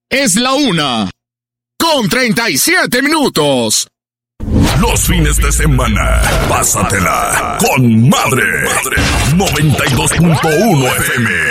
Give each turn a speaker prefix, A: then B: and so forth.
A: Es la 1:37.
B: Los fines de semana, pásatela con Madre. 92.1 FM.